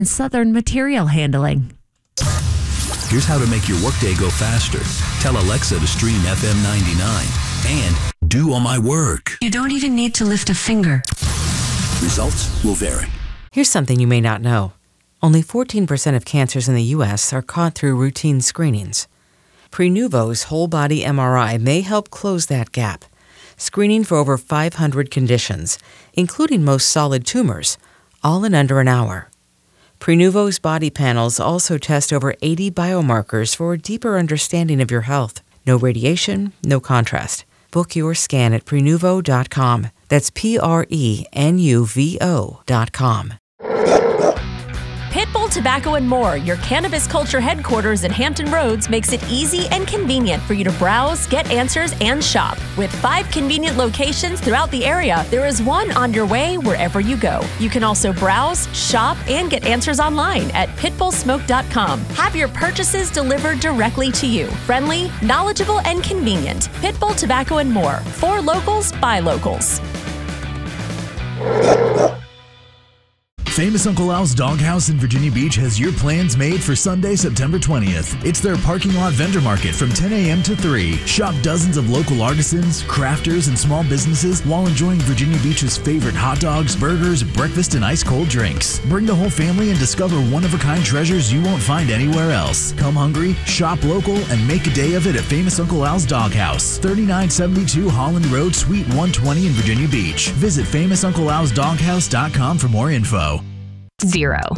Southern Material Handling. Here's how to make your workday go faster. Tell Alexa to stream FM 99 and do all my work. You don't even need to lift a finger. Results will vary. Here's something you may not know. Only 14% of cancers in the U.S. are caught through routine screenings. Prenuvo's whole body MRI may help close that gap, screening for over 500 conditions, including most solid tumors, all in under an hour. Prenuvo's body panels also test over 80 biomarkers for a deeper understanding of your health. No radiation, no contrast. Book your scan at Prenuvo.com. That's Prenuvo.com. Pitbull Tobacco and More, your cannabis culture headquarters in Hampton Roads, makes it easy and convenient for you to browse, get answers, and shop. With 5 convenient locations throughout the area, there is one on your way wherever you go. You can also browse, shop, and get answers online at pitbullsmoke.com. Have your purchases delivered directly to you. Friendly, knowledgeable, and convenient. Pitbull Tobacco and More. For locals, by locals. Famous Uncle Al's Doghouse in Virginia Beach has your plans made for Sunday, September 20th. It's their parking lot vendor market from 10 a.m. to 3. Shop dozens of local artisans, crafters, and small businesses while enjoying Virginia Beach's favorite hot dogs, burgers, breakfast, and ice-cold drinks. Bring the whole family and discover one-of-a-kind treasures you won't find anywhere else. Come hungry, shop local, and make a day of it at Famous Uncle Al's Doghouse, 3972 Holland Road, Suite 120 in Virginia Beach. Visit FamousUncleAl'sDoghouse.com for more info. 0.